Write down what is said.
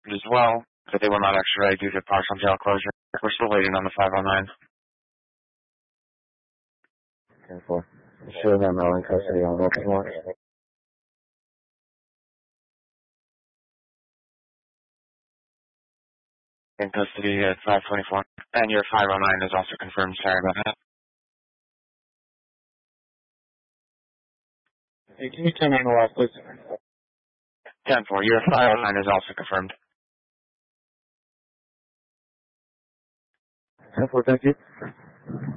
as well, but they will not extradite due to partial jail closure. We're still waiting on the 509. 10-4. Sure, that Maryland custody on open warrant. In custody at 524. And your 509 is also confirmed. Sorry about that. Hey, can you turn on the last, please? 10-4. Your 509 is also confirmed. 10-4, thank you.